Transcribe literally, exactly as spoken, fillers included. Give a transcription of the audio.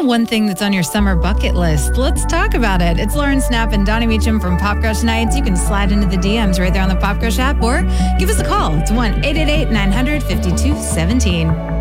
the one thing that's on your summer bucket list? Let's talk about it. It's Lauren Snap and Donnie Meacham from Pop Crush Nights. You can slide into the D Ms right there on the Pop Crush app or give us a call. It's one eight eight eight, nine hundred, fifty-two seventeen.